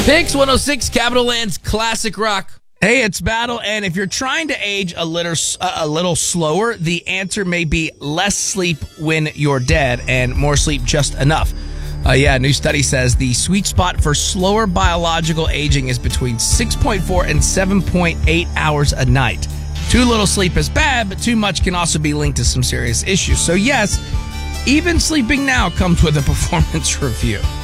Pix 106, Capital Land's classic rock. Hey, it's Battle, and if you're trying to age a little slower, the answer may be less sleep when you're dead and more sleep just enough. A new study says the sweet spot for slower biological aging is between 6.4 and 7.8 hours a night. Too little sleep is bad, but too much can also be linked to some serious issues. So yes, even sleeping now comes with a performance review.